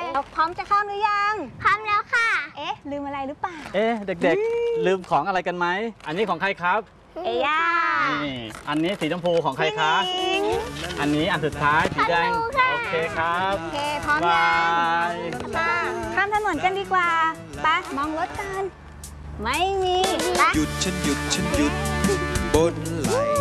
เราพร้อมจะข้ามหรือยังพร้อมแล้วค่ะเอ๊ะลืมอะไรหรือเปล่าเด็กๆลืมของอะไรกันไหมอันนี้ของใครครับเอย่านี่อันนี้สีชมพูของใครคะอันนี้อันสุดท้ายสีแดงโอเคครับโอเคพร้อมยังมาข้ามถนนกันดีกว่าไปมองรถกันไม่มีหยุดฉันหยุดบนไหล